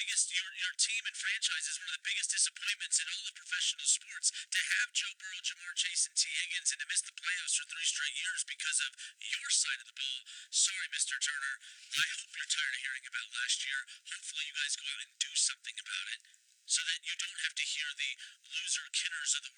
biggest your team and franchise is one of the biggest disappointments in all of professional sports. To have Joe Burrow, Jamar Chase, and T. Higgins and to miss the playoffs for 3 straight years because of your side of the ball. Sorry, Mr. Turner. I hope you're tired of hearing about last year. Hopefully, you guys go out and do something about it so that you don't have to hear the loser kinners of the